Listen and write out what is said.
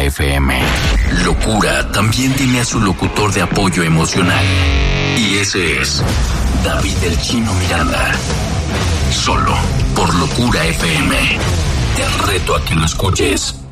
FM. Locura también tiene a su locutor de apoyo emocional. Y ese es David el Chino Miranda. Solo por Locura FM. Te reto a que lo escuches.